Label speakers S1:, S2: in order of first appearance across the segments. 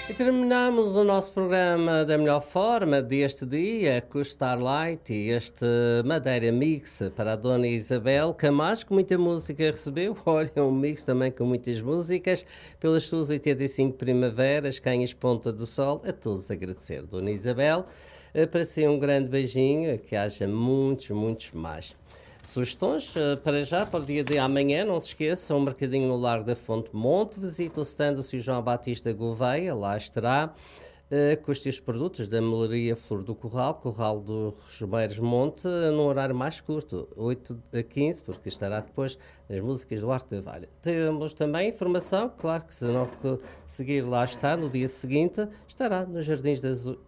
S1: E terminamos o nosso programa da melhor forma deste dia com o Starlight e este Madeira Mix para a Dona Isabel Camacho, que muita música recebeu. Olha, um mix também com muitas músicas pelas suas 85 primaveras, Canhas Ponta do Sol. A todos agradecer, Dona Isabel. Para si um grande beijinho, que haja muitos, muitos mais. Sugestões para já, para o dia de amanhã, não se esqueçam, um mercadinho no Largo da Fonte Monte, visita o stand do Sr. João Batista Gouveia, lá estará, com os seus produtos da melaria Flor do Corral, Corral dos Romeiros Monte, num horário mais curto, 8 a 15, porque estará depois nas músicas do Arco da Valha. Temos também informação, claro que se não conseguir lá estar, no dia seguinte, estará nos Jardins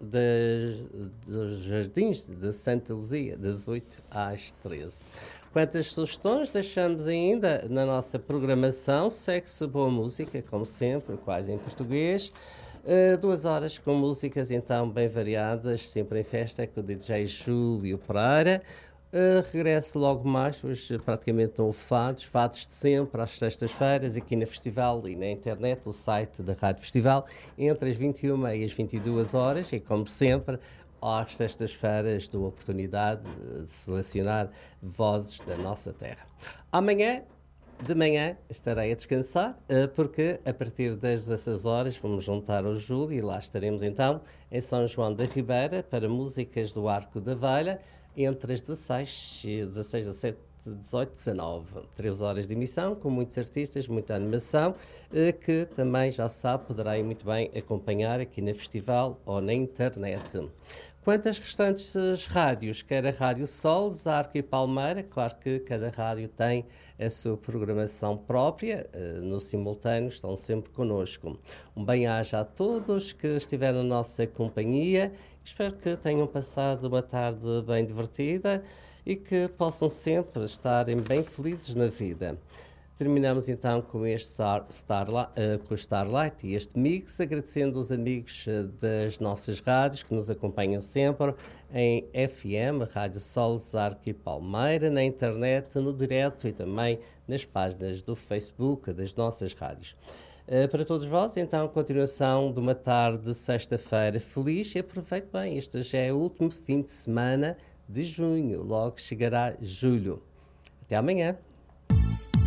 S1: dos Jardins de Santa Luzia, das 8 às 13. Quantas sugestões deixamos ainda na nossa programação? Segue-se boa música, como sempre, quase em português. 2 horas com músicas então bem variadas, sempre em festa, com o DJ Júlio Pereira. Regresso logo mais, hoje praticamente não fados de sempre, às sextas-feiras, aqui na Festival e na internet, o site da Rádio Festival, entre as 21 e as 22 horas, e como sempre, às sextas-feiras dou a oportunidade de selecionar vozes da nossa terra. Amanhã, de manhã, estarei a descansar, porque a partir das 16 horas vamos juntar ao Júlio e lá estaremos então em São João da Ribeira para músicas do Arco da Valha, entre as 16, 17, 18, 19. 3 horas de emissão, com muitos artistas, muita animação, que também, já sabe, poderá ir muito bem acompanhar aqui no festival ou na internet. Quanto às restantes rádios, quer a Rádio Sol, Zarco e Palmeira, claro que cada rádio tem a sua programação própria, no simultâneo estão sempre connosco. Um bem-aja a todos que estiveram na nossa companhia, espero que tenham passado uma tarde bem divertida e que possam sempre estarem bem felizes na vida. Terminamos então com este com o Starlight e este mix, agradecendo os amigos das nossas rádios que nos acompanham sempre em FM, Rádio Sol, Zarco e Palmeira, na internet, no direto e também nas páginas do Facebook das nossas rádios. Para todos vós, então, continuação de uma tarde de sexta-feira feliz e aproveite bem, este já é o último fim de semana de junho, logo chegará julho. Até amanhã!